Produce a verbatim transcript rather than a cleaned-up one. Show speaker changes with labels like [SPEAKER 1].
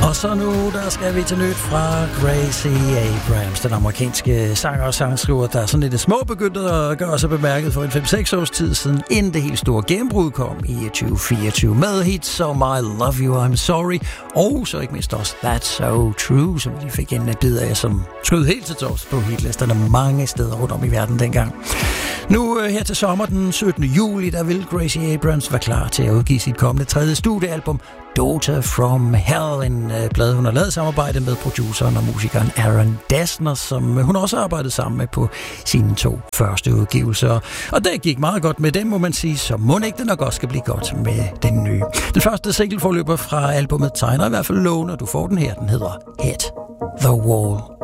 [SPEAKER 1] Og så nu, der skal vi til nyt fra Gracie Abrams, den amerikanske sanger og sangskriver, der sådan lidt små begyndte at gøre sig bemærket for en fem seks års tid siden, inden det helt store gennembrud kom i tyve fireogtyve med hits som I Love You, I'm Sorry, og så ikke mindst også That's So True, som de fik en bid af, som skød helt til tops på hitlisterne mange steder rundt om i verden dengang. Nu her til sommer den syttende juli, der vil Gracie Abrams være klar til at udgive sit kommende tredje studiealbum, Daughter From Hell, en øh, plade, hun har lavet samarbejde med produceren og musikeren Aaron Dessner, som øh, hun også har arbejdet sammen med på sine to første udgivelser. Og det gik meget godt med dem, må man sige, så må ikke det nok også skal blive godt med den nye. Den første single forløber fra albumet tegner i hvert fald lov, når du får den her. Den hedder Hit the Wall.